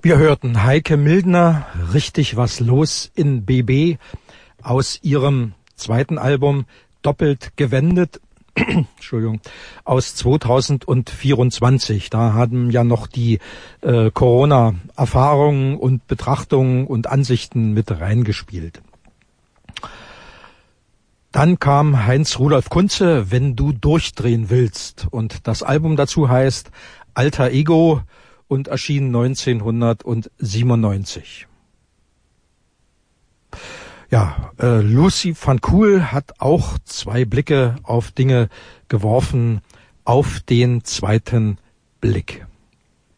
Wir hörten Heike Mildner, richtig was los in BB, aus ihrem zweiten Album Doppelt gewendet, Entschuldigung, aus 2024. Da haben ja noch die Corona-Erfahrungen und Betrachtungen und Ansichten mit reingespielt. Dann kam Heinz Rudolf Kunze, Wenn du durchdrehen willst. Und das Album dazu heißt Alter Ego und erschien 1997. Ja, Lucy van Kuhl hat auch zwei Blicke auf Dinge geworfen, auf den zweiten Blick.